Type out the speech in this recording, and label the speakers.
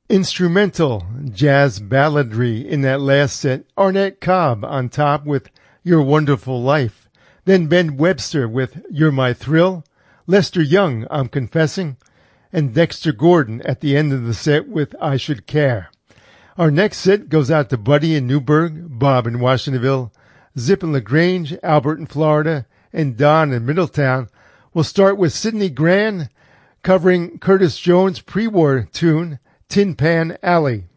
Speaker 1: Instrumental jazz balladry in that last set. Arnett Cobb on top with Your Wonderful Life. Then Ben Webster with You're My Thrill. Lester Young, I'm Confessing. And Dexter Gordon at the end of the set with I Should Care. Our next set goes out to Buddy in Newburgh, Bob in Washingtonville, Zip in LaGrange, Albert in Florida, and Don in Middletown. We'll start with Sidney Gran covering Curtis Jones' pre-war tune, Tin Pan Alley.